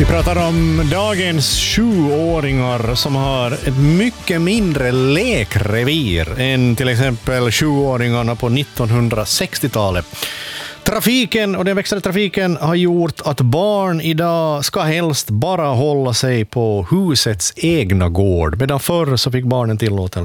Vi pratar om dagens 7-åringar som har ett mycket mindre lekrevir än till exempel 7-åringarna på 1960-talet. Trafiken och den växande trafiken har gjort att barn idag ska helst bara hålla sig på husets egna gård. Medan förr så fick barnen tillåtelse